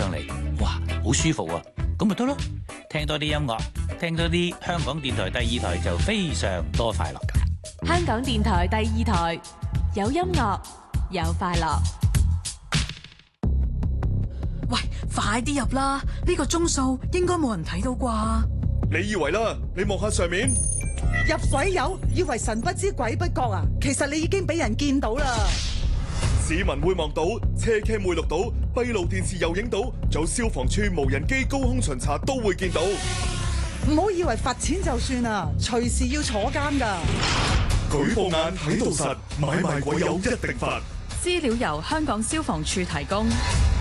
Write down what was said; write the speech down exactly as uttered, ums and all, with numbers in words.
上嚟，哇，好舒服啊！咁咪得咯，聽多啲音樂，聽多啲香港電台第二台就非常多快樂㗎。 香港電台第二台有音樂有快樂。 喂，快啲入啦！呢個鐘數應該冇人睇到啩？ 你以為啦？你望下上面， 入水友以為神不知鬼不覺啊！其實你已經俾人見到啦。 市民會望到，車 cam 會錄到，閉路電視又影到，仲有消防處無人機高空巡查都會見到。 唔好以為罰錢就算啊，隨時要坐監㗎。 舉報眼睇到實，買賣鬼友一定罰。 資料由香港消防處提供。